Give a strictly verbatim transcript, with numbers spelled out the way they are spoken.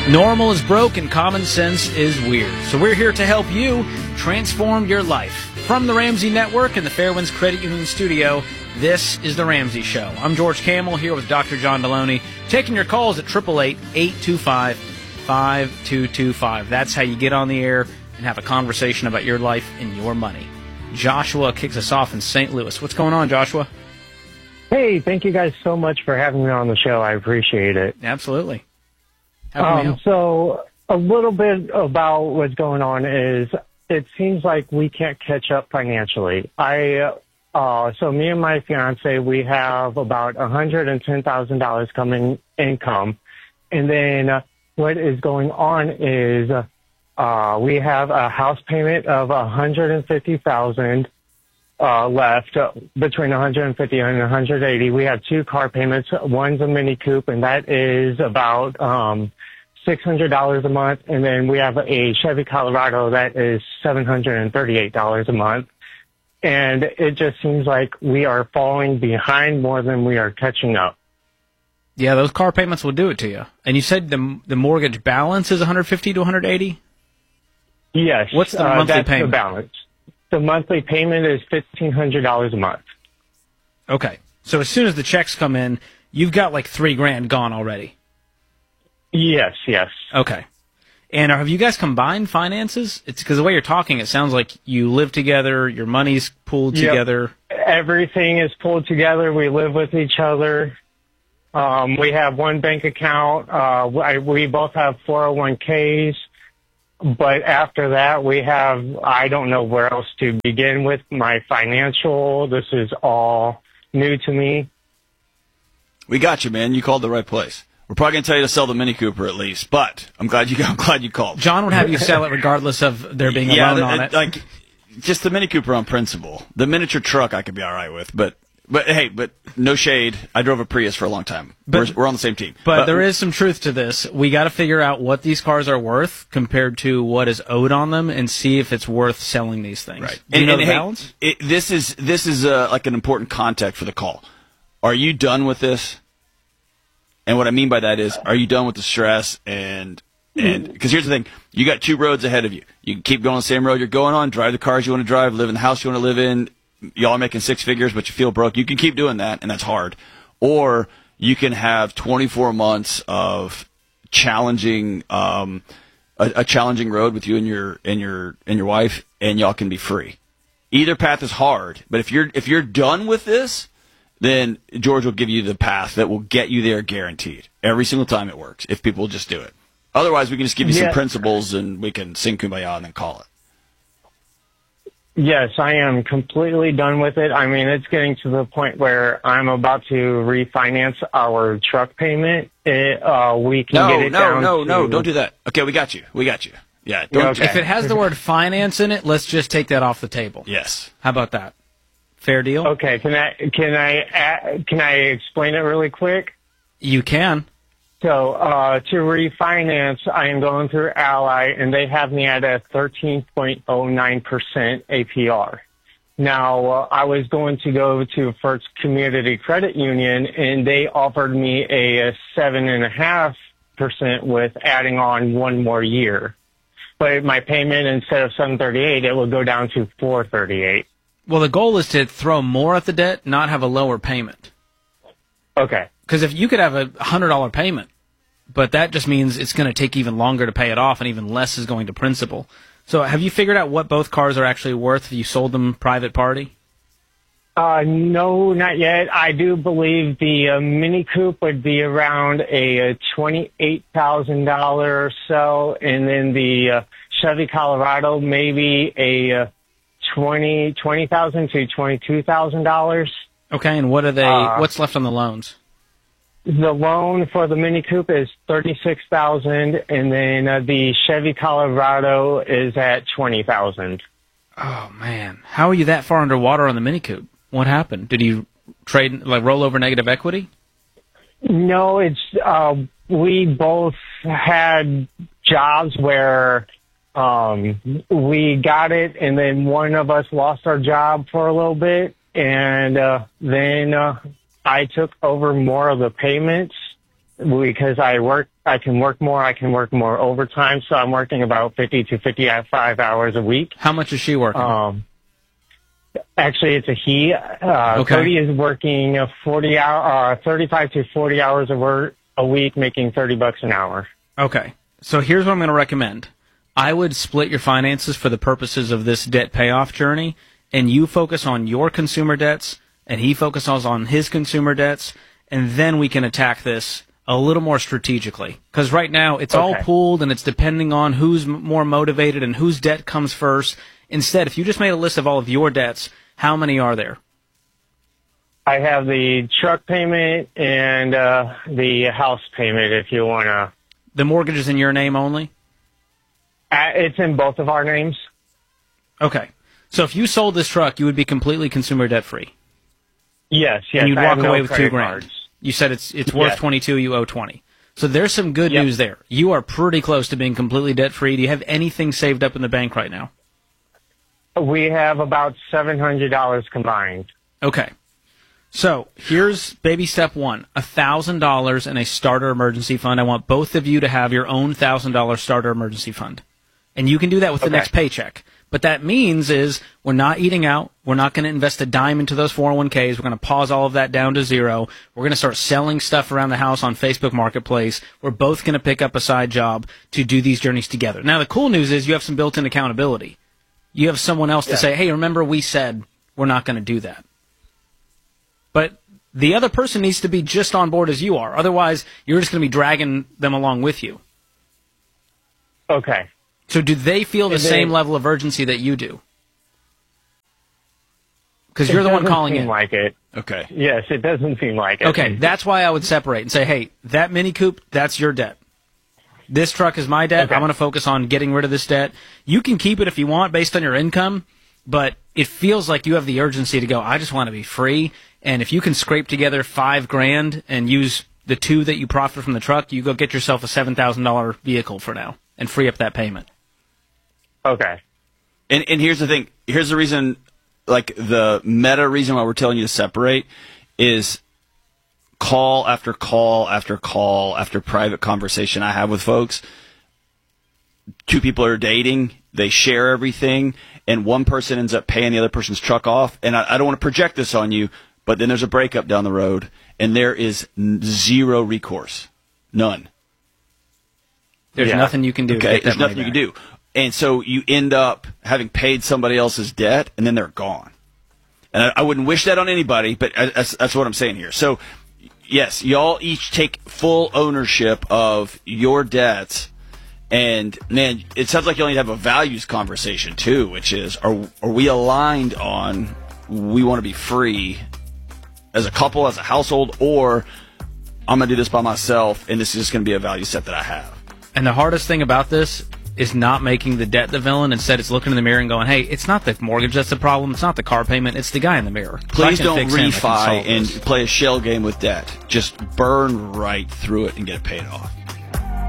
Normal is broke and common sense is weird. So we're here to help you transform your life. From the Ramsey Network and the Fairwinds Credit Union Studio, this is The Ramsey Show. I'm George Camel here with Doctor John Deloney, taking your calls at eight eight eight, eight two five, five two two five. That's how you get on the air and have a conversation about your life and your money. Joshua kicks us off in Saint Louis. What's going on, Joshua? Hey, thank you guys so much for having me on the show. I appreciate it. Absolutely. How can we Um, help? so a little bit about what's going on is it seems like we can't catch up financially. I, uh, so me and my fiance, we have about one hundred ten thousand dollars coming income. And then uh, what is going on is uh, we have a house payment of one hundred fifty thousand dollars uh, left, uh, between one hundred fifty and one hundred eighty. We have two car payments. One's a Mini Coupe, and that is about um, six hundred dollars a month. And then we have a Chevy Colorado that is seven hundred thirty-eight dollars a month. And it just seems like we are falling behind more than we are catching up. Yeah, those car payments will do it to you. And you said the the mortgage balance is one hundred fifty to one hundred eighty? Yes. What's the uh, monthly that's payment? The balance. The monthly payment is fifteen hundred dollars a month. Okay. So as soon as the checks come in, you've got like three grand gone already. Yes, yes. Okay. And have you guys combined finances? It's because the way you're talking, it sounds like you live together, your money's pooled Yep. together. Everything is pulled together. We live with each other. Um, we have one bank account. Uh, I, we both have four oh one k's. But after that, we have, I don't know where else to begin with my financial. This is all new to me. We got you, man. You called the right place. We're probably going to tell you to sell the Mini Cooper at least, but I'm glad you I'm glad you called. John would have you sell it regardless of there being a yeah, loan the, on it. Like, just the Mini Cooper on principle. The miniature truck I could be all right with, but but hey, but no shade. I drove a Prius for a long time. But- we're, we're on the same team. But there is some truth to this. We got to figure out what these cars are worth compared to what is owed on them, and see if it's worth selling these things. Right. Do you and, know and, the hey, balance? It, this is this is uh, like an important contact for the call. Are you done with this? And what I mean by that is, are you done with the stress? And and because here's the thing, you got two roads ahead of you. You can keep going on the same road you're going on, drive the cars you want to drive, live in the house you want to live in. Y'all are making six figures, but you feel broke. You can keep doing that, and that's hard. Or you can have twenty-four months of challenging, um, a, a challenging road with you and your and your and your wife, and y'all can be free. Either path is hard, but if you're if you're done with this, then George will give you the path that will get you there guaranteed. Every single time it works, if people just do it. Otherwise, we can just give you Yeah. some principles and we can sing Kumbaya and then call it. Yes, I am completely done with it. I mean, it's getting to the point where I'm about to refinance our truck payment. It, uh, we can No, get it no, down no, to, no, don't do that. Okay, we got you. We got you. Yeah, don't Okay. If it has the word finance in it, let's just take that off the table. Yes. How about that? Fair deal? Okay, can I can I uh, can I explain it really quick? You can. So uh, to refinance, I am going through Ally, and they have me at a thirteen point oh nine percent A P R. Now, uh, I was going to go to First Community Credit Union, and they offered me a, a seven point five percent with adding on one more year. But my payment, instead of seven thirty-eight, it will go down to four thirty-eight. Well, the goal is to throw more at the debt, not have a lower payment. Okay. Because if you could have a one hundred dollars payment, but that just means it's going to take even longer to pay it off, and even less is going to principal. So have you figured out what both cars are actually worth if you sold them private party? Uh, no, not yet. I do believe the uh, Mini Coupe would be around a, a twenty-eight thousand dollars or so, and then the uh, Chevy Colorado maybe a uh, twenty twenty thousand to twenty-two thousand dollars. Okay, and what are they? Uh, what's left on the loans? The loan for the Mini Coupe is thirty-six thousand, and then uh, the Chevy Colorado is at twenty thousand. Oh man, how are you that far underwater on the Mini Coupe? What happened? Did you trade, like, roll over negative equity? No, it's uh, we both had jobs where um, we got it, and then one of us lost our job for a little bit, and uh, then uh, I took over more of the payments, because I work, I can work more, I can work more overtime, so I'm working about fifty to fifty-five hours a week. How much is she working? Um, actually, it's a he. Uh, Okay. Cody is working uh, forty hour, uh, thirty-five to forty hours a, work, a week, making thirty bucks an hour. Okay. So here's what I'm going to recommend. I would split your finances for the purposes of this debt payoff journey, and you focus on your consumer debts, and he focuses on his consumer debts, and then we can attack this a little more strategically. Because right now, it's all Okay. pooled, and it's depending on who's m- more motivated and whose debt comes first. Instead, if you just made a list of all of your debts, how many are there? I have the truck payment and uh, the house payment, if you want to. The mortgage is in your name only? Uh, it's in both of our names. Okay. So if you sold this truck, you would be completely consumer debt free. Yes, yes. And you'd I walk have no away with two credit grand. cards. You said it's it's worth Yes. twenty-two, you owe twenty. So there's some good Yep. news there. You are pretty close to being completely debt free. Do you have anything saved up in the bank right now? We have about seven hundred dollars combined. Okay. So here's baby step one, one thousand dollars in a starter emergency fund. I want both of you to have your own one thousand dollars starter emergency fund. And you can do that with the Okay. next paycheck. But that means is we're not eating out. We're not going to invest a dime into those four oh one k's. We're going to pause all of that down to zero. We're going to start selling stuff around the house on Facebook Marketplace. We're both going to pick up a side job to do these journeys together. Now, the cool news is you have some built-in accountability. You have someone else to Yeah. say, hey, remember we said we're not going to do that. But the other person needs to be just on board as you are. Otherwise, you're just going to be dragging them along with you. Okay. So do they feel the And then- same level of urgency that you do? Because you're It the one doesn't calling seem in. like it. Okay. Yes, it doesn't seem like it. Okay, that's why I would separate and say, hey, that Mini Coupe, that's your debt. This truck is my debt. Okay. I'm going to focus on getting rid of this debt. You can keep it if you want based on your income, but it feels like you have the urgency to go, I just want to be free. And if you can scrape together five grand and use the two that you profit from the truck, you go get yourself a seven thousand dollars vehicle for now and free up that payment. Okay. And and here's the thing. Here's the reason, like the meta reason why we're telling you to separate is call after call after call after private conversation I have with folks. Two people are dating, they share everything, and one person ends up paying the other person's truck off. And I, I don't want to project this on you, but then there's a breakup down the road, and there is n- zero recourse. None. There's Yeah. nothing you can do. to Okay, get that there's money nothing you back. can do. And so you end up having paid somebody else's debt, and then they're gone. And I, I wouldn't wish that on anybody, but I, that's, that's what I'm saying here. So, yes, y'all each take full ownership of your debts. And, man, it sounds like you only have a values conversation, too, which is, are, are we aligned on we want to be free as a couple, as a household, or I'm going to do this by myself, and this is just going to be a value set that I have? And the hardest thing about this is not making the debt the villain. Instead, it's looking in the mirror and going, hey, it's not the mortgage that's the problem. It's not the car payment. It's the guy in the mirror. If I Please can don't fix him, I can refi solve and this. play a shell game with debt. Just burn right through it and get it paid off.